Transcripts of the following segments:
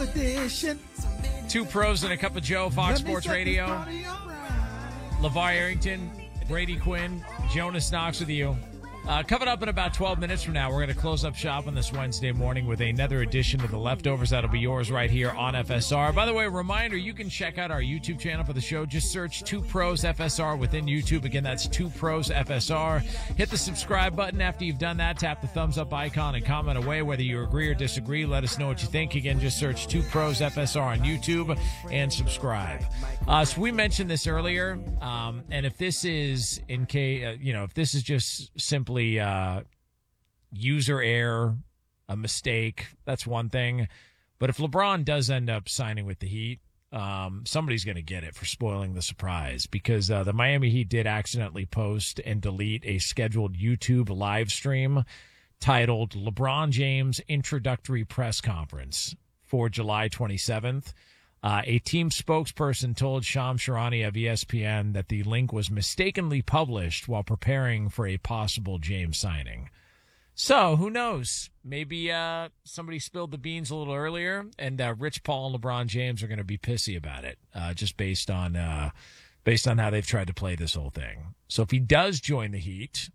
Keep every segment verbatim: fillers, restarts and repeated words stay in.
edition. Two pros and a cup of Joe, Fox Sports Radio. LeVar Arrington, Brady Quinn, Jonas Knox with you. Uh, coming up in about twelve minutes from now, we're going to close up shop on this Wednesday morning with another edition of The Leftovers. That'll be yours right here on F S R. By the way, a reminder, you can check out our YouTube channel for the show. Just search Two Pros F S R within YouTube. Again, that's Two Pros F S R. Hit the subscribe button. After you've done that, tap the thumbs up icon and comment away whether you agree or disagree. Let us know what you think. Again, just search Two Pros F S R on YouTube and subscribe. Uh, so we mentioned this earlier, um, and if this is in case, uh, you know, if this is just simply Uh, user error, a mistake, that's one thing. But if LeBron does end up signing with the Heat, um, somebody's going to get it for spoiling the surprise, because uh, the Miami Heat did accidentally post and delete a scheduled YouTube live stream titled LeBron James Introductory Press Conference for July twenty-seventh. Uh, a team spokesperson told Shams Charania of E S P N that the link was mistakenly published while preparing for a possible James signing. So, who knows? Maybe uh, somebody spilled the beans a little earlier, and uh, Rich Paul and LeBron James are going to be pissy about it, uh, just based on uh, based on how they've tried to play this whole thing. So, if he does join the Heat,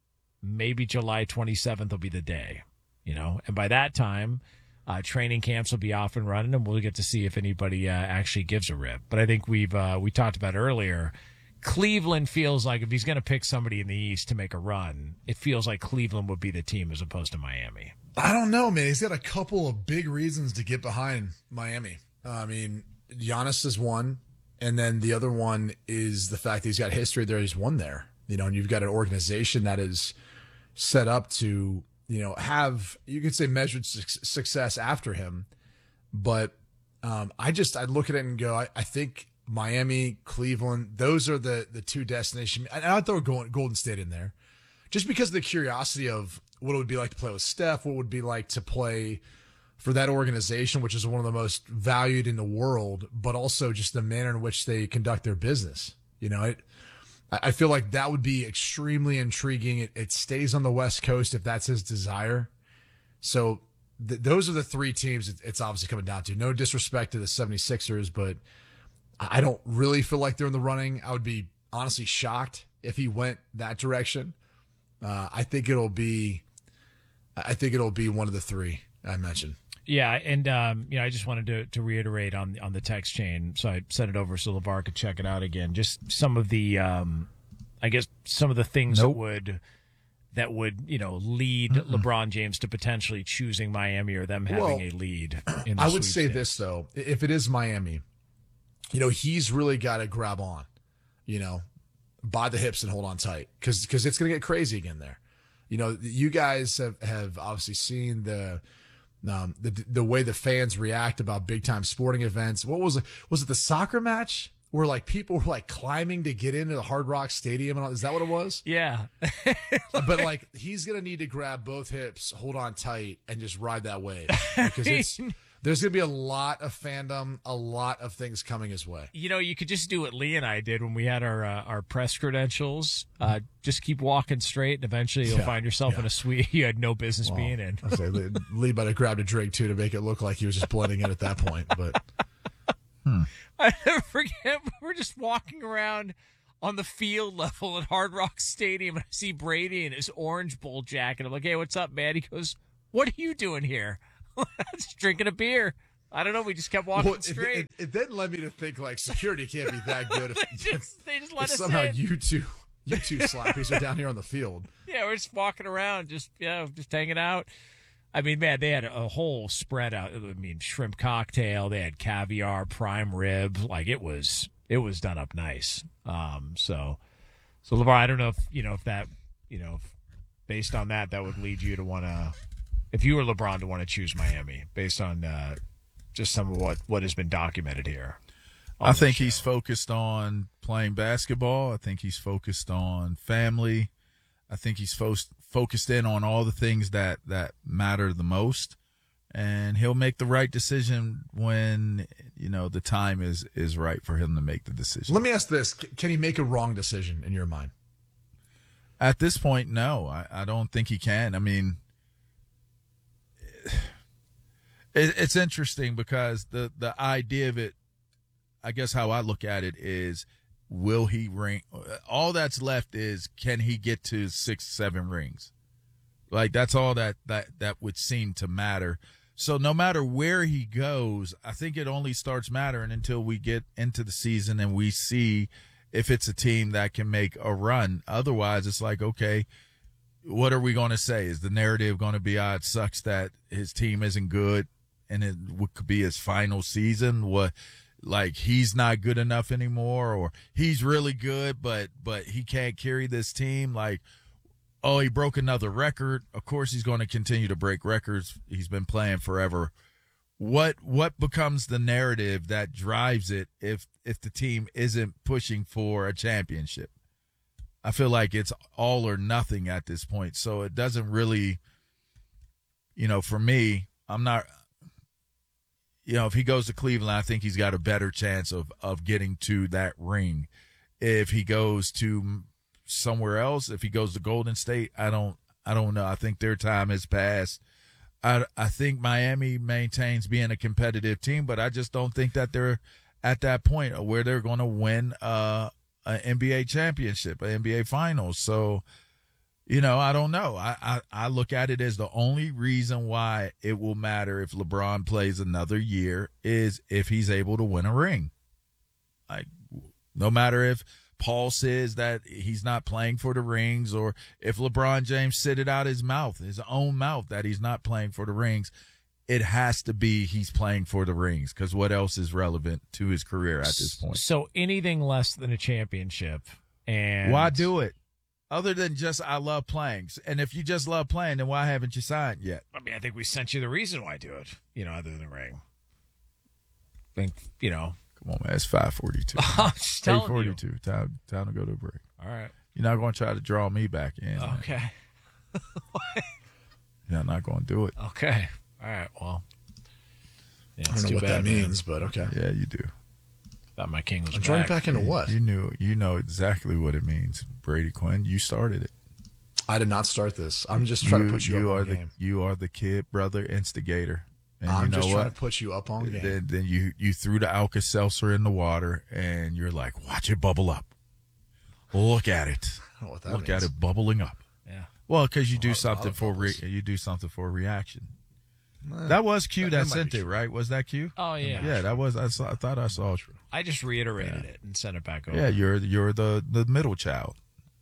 maybe July twenty-seventh will be the day, you know, and by that time, Uh, training camps will be off and running, and we'll get to see if anybody uh, actually gives a rip. But I think we've uh, we talked about earlier, Cleveland feels like if he's going to pick somebody in the East to make a run, it feels like Cleveland would be the team as opposed to Miami. I don't know, man. He's got a couple of big reasons to get behind Miami. Uh, I mean, Giannis is one, and then the other one is the fact that he's got history there. He's won there, you know, and you've got an organization that is set up to, you know, have, you could say, measured su- success after him. But um, I just, I look at it and go, I, I think Miami, Cleveland, those are the the two destinations. And I throw Golden State in there just because of the curiosity of what it would be like to play with Steph, what it would be like to play for that organization, which is one of the most valued in the world, but also just the manner in which they conduct their business. You know, it, I feel like that would be extremely intriguing. It, it stays on the West Coast if that's his desire. So th- those are the three teams it, it's obviously coming down to. No disrespect to the seventy-sixers, but I don't really feel like they're in the running. I would be honestly shocked if he went that direction. Uh, I think it'll be, I think it'll be one of the three I mentioned. Yeah, and um, you know, I just wanted to, to reiterate on on the text chain, so I sent it over so LeVar could check it out again. Just some of the, um, I guess, some of the things nope. that would that would you know lead Mm-mm. LeBron James to potentially choosing Miami or them having well, a lead. In the I would say state. this though: if it is Miami, you know, he's really got to grab on, you know, by the hips and hold on tight, because because it's going to get crazy again there. You know, you guys have have obviously seen the. Um, the the way the fans react about big time sporting events. What was it? Was it the soccer match where like people were like climbing to get into the Hard Rock Stadium? And all, is that what it was? Yeah. But like he's gonna need to grab both hips, hold on tight, and just ride that wave, because it's there's gonna be a lot of fandom, a lot of things coming his way. You know, you could just do what Lee and I did when we had our uh, our press credentials. Uh, just keep walking straight, and eventually you'll yeah, and yourself yeah. in a suite you had no business well, being in. I say Lee, Lee might have grabbed a drink too to make it look like he was just blending in at that point. But hmm. I never forget, we're just walking around on the field level at Hard Rock Stadium, and I see Brady in his Orange Bowl jacket. I'm like, "Hey, what's up, man?" He goes, "What are you doing here?" Just drinking a beer. I don't know. We just kept walking well, straight. It, it, it then led me to think like security can't be that good if, they, just, they just let if us somehow in. you two, you two slappies are down here on the field. Yeah, we're just walking around, just yeah, just hanging out. I mean, man, they had a whole spread out. I mean, shrimp cocktail. They had caviar, prime rib. Like it was, it was done up nice. Um, so, so LeVar, I don't know if you know if that, you know, if based on that, that would lead you to want to. If you were LeBron, to want to choose Miami based on uh, just some of what, what has been documented here. I think he's focused on playing basketball. I think he's focused on family. I think he's fo- focused in on all the things that, that matter the most. And he'll make the right decision when, you know, the time is, is right for him to make the decision. Let me ask this. Can he make a wrong decision in your mind? At this point, no. I, I don't think he can. I mean, It, it's interesting because the, the idea of it, I guess how I look at it is, will he ring? All that's left is, can he get to six, seven rings? Like, that's all that, that, that would seem to matter. So no matter where he goes, I think it only starts mattering until we get into the season and we see if it's a team that can make a run. Otherwise, it's like, okay, what are we going to say? Is the narrative going to be, ah, it sucks that his team isn't good and it could be his final season? What, like, he's not good enough anymore, or he's really good, but, but he can't carry this team? Like, oh, he broke another record. Of course he's going to continue to break records. He's been playing forever. What, what becomes the narrative that drives it if, if the team isn't pushing for a championship? I feel like it's all or nothing at this point. So it doesn't really, you know, for me, I'm not, you know, if he goes to Cleveland, I think he's got a better chance of, of getting to that ring. If he goes to somewhere else, if he goes to Golden State, I don't, I don't know. I think their time has passed. I, I think Miami maintains being a competitive team, but I just don't think that they're at that point where they're going to win uh, an N B A championship, an N B A finals. So, you know, I don't know. I, I, I look at it as the only reason why it will matter if LeBron plays another year is if he's able to win a ring. Like, no matter if Paul says that he's not playing for the rings, or if LeBron James said it out his mouth, his own mouth, that he's not playing for the rings, it has to be he's playing for the rings, because what else is relevant to his career at this point? So anything less than a championship. And why do it? Other than just, I love playing. And if you just love playing, then why haven't you signed yet? I mean, I think we sent you the reason why do it, you know, other than the ring. I think, you know. Come on, man. It's five forty-two. I'm just telling eight forty-two. Time, time to go to a break. All right. You're not going to try to draw me back in. Okay. You're not going to do it. Okay. All right. Well, yeah, I don't know what bad, that man. means, but okay. Yeah, you do. Thought my king was I'm back. drawing back into what? You knew. You know exactly what it means, Brady Quinn. You started it. I did not start this. I'm just trying you, to put you, you up are on the game. you are the kid brother instigator. And I'm you know just what? trying to put you up on game. Then, then you you threw the Alka-Seltzer in the water, and you're like, watch it bubble up. Look at it. I don't know what that Look means. at it bubbling up. Yeah. Well, because you A do lot- a lot something of for re- bubbles. you do something for a reaction. Eh, That was Q that- that, that might sent be it, true. right? Was that Q? Oh, yeah. Yeah, that was. I, saw, I thought I saw. True. I just reiterated it and sent it back over. Yeah, you're you're the the middle child,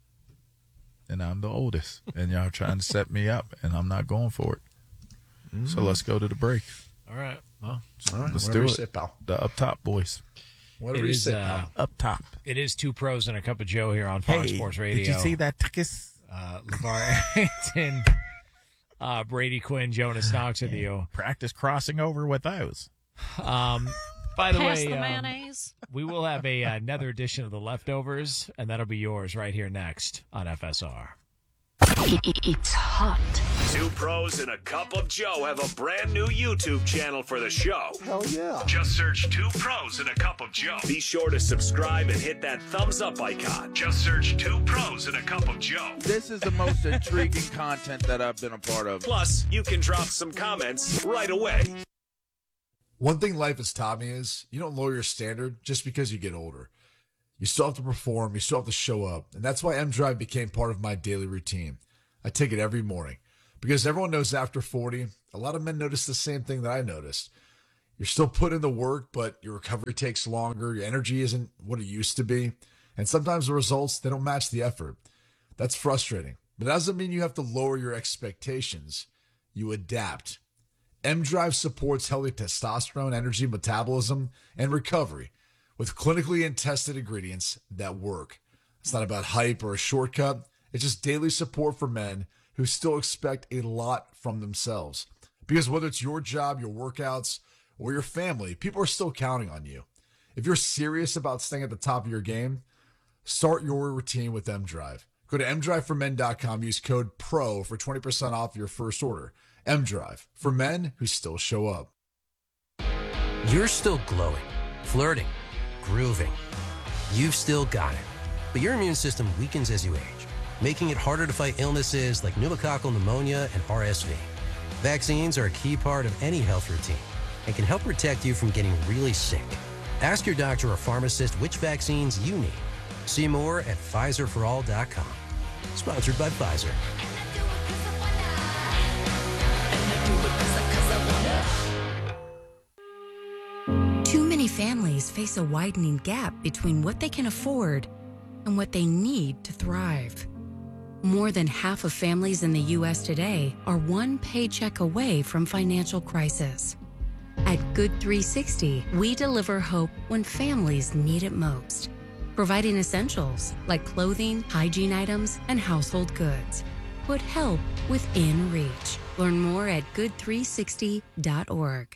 and I'm the oldest, and y'all trying to set me up, and I'm not going for it. So let's go to the break. All right. Well, All right, Let's whatever do you it. say, pal. The up top boys. Whatever it you is, say, uh, pal. Up top. it is two pros and a cup of Joe here on Fox Sports Radio. that tickets? Uh, LeVar Arrington, uh, Brady Quinn, Jonas Knox with you. Practice crossing over with those. Um, by the Pass way, the um, mayonnaise. we will have a uh, another edition of The Leftovers, and that'll be yours right here next on F S R. It's hot. Two pros and a cup of Joe have a brand new YouTube channel for the show. Hell yeah. Just search Two Pros and a Cup of Joe. Be sure to subscribe and hit that thumbs up icon. Just search Two Pros and a Cup of Joe. This is the most intriguing content that I've been a part of. Plus, you can drop some comments right away. One thing life has taught me is you don't lower your standard just because you get older. You still have to perform. You still have to show up. And that's why M Drive became part of my daily routine. I take it every morning because everyone knows after forty, a lot of men notice the same thing that I noticed. You're still putting in the work, but your recovery takes longer. Your energy isn't what it used to be. And sometimes the results, they don't match the effort. That's frustrating. But that doesn't mean you have to lower your expectations. You adapt. M Drive supports healthy testosterone, energy, metabolism, and recovery with clinically and tested ingredients that work. It's not about hype or a shortcut. It's just daily support for men who still expect a lot from themselves. Because whether it's your job, your workouts, or your family, people are still counting on you. If you're serious about staying at the top of your game, start your routine with M Drive. Go to m drive for men dot com. Use code PRO for twenty percent off your first order. M Drive, for men who still show up. You're still glowing, flirting, grooving. You've still got it. But your immune system weakens as you age, making it harder to fight illnesses like pneumococcal pneumonia and R S V. Vaccines are a key part of any health routine and can help protect you from getting really sick. Ask your doctor or pharmacist which vaccines you need. See more at Pfizer for all dot com. Sponsored by Pfizer. Too many families face a widening gap between what they can afford and what they need to thrive. More than half of families in the U S today are one paycheck away from financial crisis. At Good three sixty, we deliver hope when families need it most, providing essentials like clothing, hygiene items, and household goods. Put help within reach. Learn more at good three sixty dot org.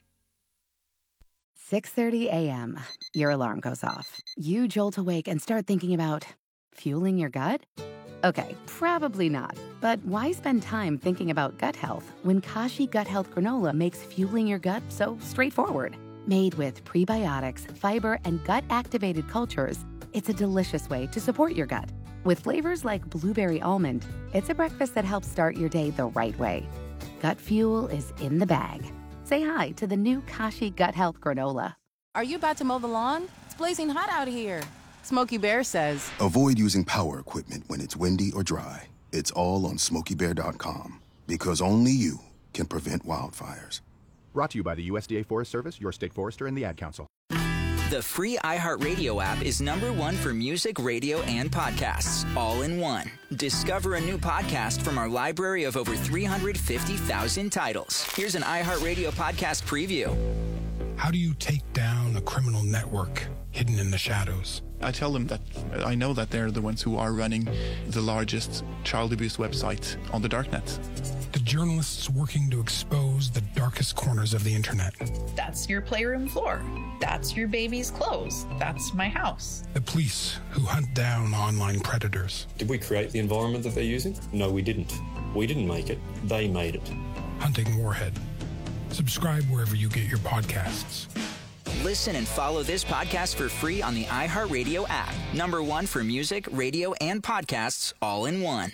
six thirty a.m. Your alarm goes off. You jolt awake and start thinking about fueling your gut? Okay, probably not. But why spend time thinking about gut health when Kashi Gut Health Granola makes fueling your gut so straightforward? Made with prebiotics, fiber, and gut-activated cultures, it's a delicious way to support your gut. With flavors like blueberry almond, it's a breakfast that helps start your day the right way. Gut fuel is in the bag. Say hi to the new Kashi Gut Health Granola. Are you about to mow the lawn? It's blazing hot out here. Smokey Bear says, avoid using power equipment when it's windy or dry. It's all on smokey bear dot com, because only you can prevent wildfires. Brought to you by the U S D A Forest Service, your state forester, and the Ad Council. The free iHeartRadio app is number one for music, radio, and podcasts, all in one. Discover a new podcast from our library of over three hundred fifty thousand titles. Here's an iHeartRadio podcast preview. How do you take down a criminal network hidden in the shadows? I tell them that I know that they're the ones who are running the largest child abuse website on the darknet. The journalists working to expose the darkest corners of the internet. That's your playroom floor. That's your baby's clothes. That's my house. The police who hunt down online predators. Did we create the environment that they're using? No, we didn't. We didn't make it. They made it. Hunting Warhead. Subscribe wherever you get your podcasts. Listen and follow this podcast for free on the iHeartRadio app. Number one for music, radio, and podcasts, all in one.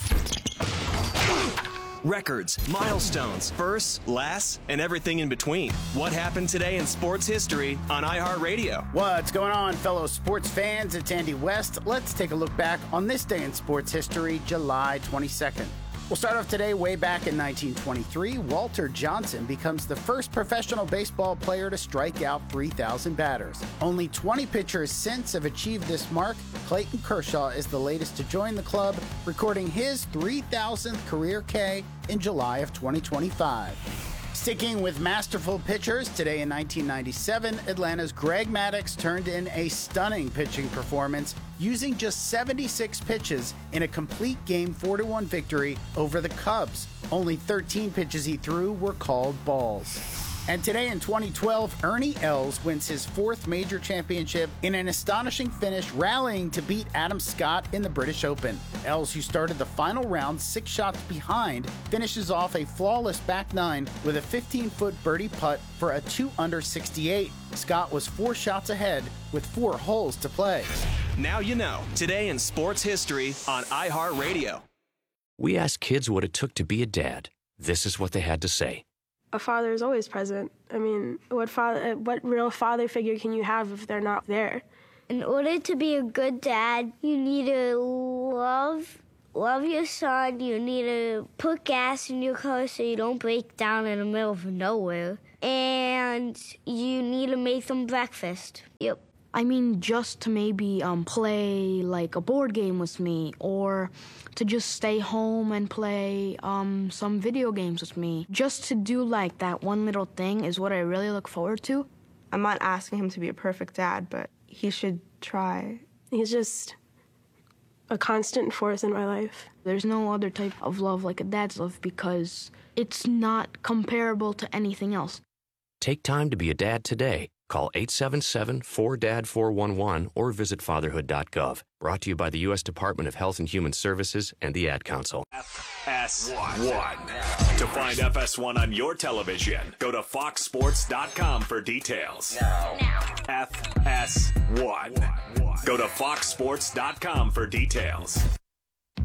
Records, milestones, firsts, lasts, and everything in between. What happened today in sports history on iHeartRadio? What's going on, fellow sports fans? It's Andy West. Let's take a look back on this day in sports history, July twenty-second. We'll start off today way back in nineteen twenty-three. Walter Johnson becomes the first professional baseball player to strike out three thousand batters. Only twenty pitchers since have achieved this mark. Clayton Kershaw is the latest to join the club, recording his three thousandth career K in July of twenty twenty-five. Sticking with masterful pitchers, today in nineteen ninety-seven, Atlanta's Greg Maddux turned in a stunning pitching performance using just seventy-six pitches in a complete game four to one victory over the Cubs. Only thirteen pitches he threw were called balls. And today in twenty twelve, Ernie Els wins his fourth major championship in an astonishing finish, rallying to beat Adam Scott in the British Open. Els, who started the final round six shots behind, finishes off a flawless back nine with a fifteen-foot birdie putt for a two under sixty-eight. Scott was four shots ahead with four holes to play. Now you know. Today in sports history on iHeartRadio. We asked kids what it took to be a dad. This is what they had to say. A father is always present. I mean, what father, what real father figure can you have if they're not there? In order to be a good dad, you need to love, love your son. You need to put gas in your car so you don't break down in the middle of nowhere. And you need to make them breakfast. Yep. I mean, just to maybe um, play like a board game with me, or to just stay home and play um, some video games with me. Just to do like that one little thing is what I really look forward to. I'm not asking him to be a perfect dad, but he should try. He's just a constant force in my life. There's no other type of love like a dad's love because it's not comparable to anything else. Take time to be a dad today. Call eight seven seven, four D A D four one one or visit fatherhood dot gov. Brought to you by the U S Department of Health and Human Services and the Ad Council. F S one. To find F S one on your television, go to fox sports dot com for details. Now. F S one. Go to fox sports dot com for details.